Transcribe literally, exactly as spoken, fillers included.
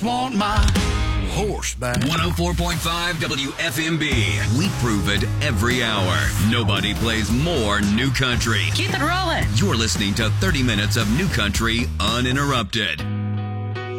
Want my horse back. one oh four point five W F M B. We prove it every hour. Nobody plays more new country. Keep it rolling. You're listening to thirty minutes of new country uninterrupted.